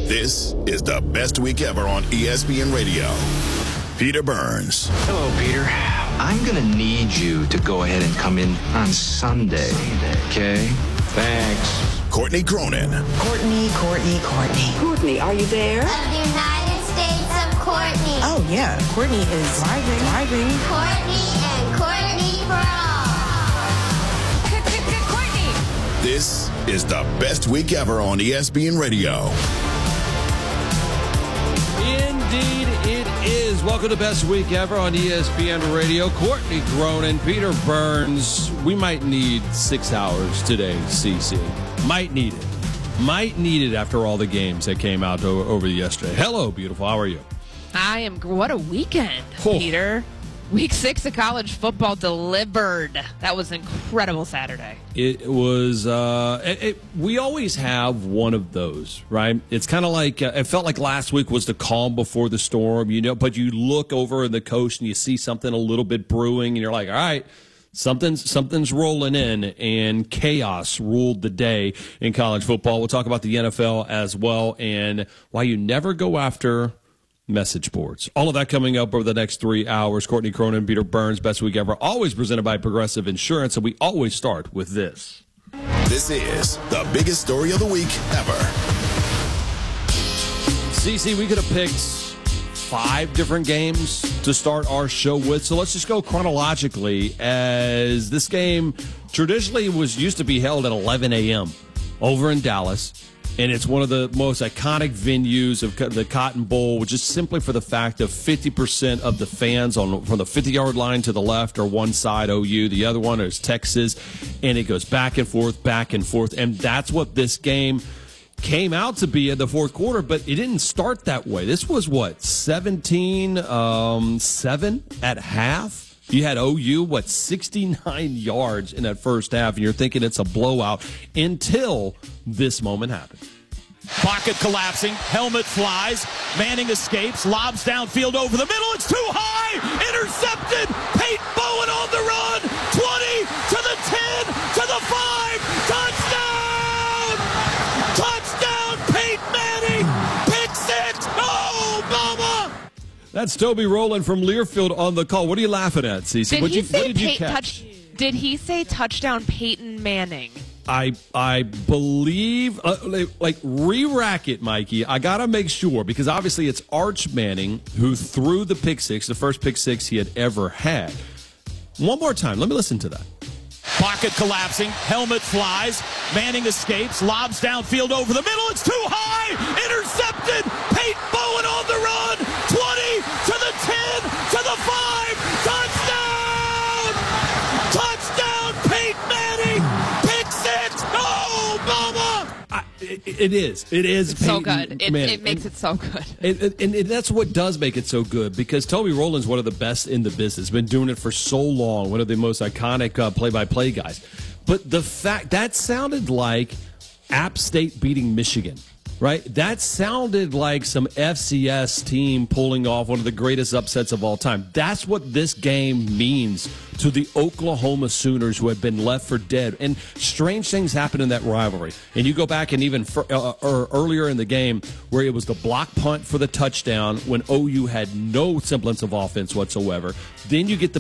This is the best week ever on ESPN Radio. Peter Burns. Hello, Peter. I'm going to need you to go ahead and come in on Sunday. Okay? Thanks. Courtney Cronin. Courtney. Courtney, are you there? Of the United States of Courtney. Oh, yeah. Courtney is driving. Courtney and Courtney for all. Courtney. This is the best week ever on ESPN Radio. Indeed, it is. Welcome to Best Week Ever on ESPN Radio. Courtney Cronin, Peter Burns. We might need 6 hours today, CC. Might need it. Might need it after all the games that came out over yesterday. Hello, beautiful. How are you? I am. What a weekend, Peter. Week 6 of college football delivered. That was incredible Saturday. It was, we always have one of those, right? It's kind of like, it felt like last week was the calm before the storm, but you look over in the coast and you see something a little bit brewing and you're like, all right, something's rolling in, and chaos ruled the day in college football. We'll talk about the NFL as well and why you never go after message boards. All of that coming up over the next 3 hours. Courtney Cronin, Peter Burns, Best Week Ever, always presented by Progressive Insurance, and we always start with this. This is the biggest story of the week ever. CC, we could have picked 5 different games to start our show with, so let's just go chronologically, as this game traditionally used to be held at 11 a.m. over in Dallas. And it's one of the most iconic venues of the Cotton Bowl, which is simply for the fact of 50% of the fans from the 50-yard line to the left are one side, OU. The other one is Texas. And it goes back and forth. And that's what this game came out to be in the fourth quarter, but it didn't start that way. This was, 17-7 at half? You had OU, 69 yards in that first half, and you're thinking it's a blowout until this moment happened. Pocket collapsing, helmet flies, Manning escapes, lobs downfield over the middle, it's too high, intercepted, Peyton Bowen on the run, 20 to the 10 to the 5, touchdown, Peyton Manning, pick 6, oh, mama! That's Toby Rowland from Learfield on the call. What are you laughing at, Cece? What did you catch? Did he say touchdown Peyton Manning? I believe, re-rack it, Mikey. I got to make sure, because obviously it's Arch Manning who threw the pick six, the first pick six he had ever had. One more time. Let me listen to that. Pocket collapsing, helmet flies, Manning escapes, lobs downfield over the middle, it's too high, intercepted, Peyton Bowen on the run, 20 to the 10 to the 5, touchdown, Peyton Manning, pick 6, oh, mama! It is. It's so good. It makes it so good. And that's what does make it so good, because Toby Rowland's one of the best in the business. Been doing it for so long. One of the most iconic play-by-play guys. But the fact that sounded like App State beating Michigan, right? That sounded like some FCS team pulling off one of the greatest upsets of all time. That's what this game means to the Oklahoma Sooners, who have been left for dead. And strange things happen in that rivalry. And you go back and even earlier in the game, where it was the block punt for the touchdown when OU had no semblance of offense whatsoever. Then you get the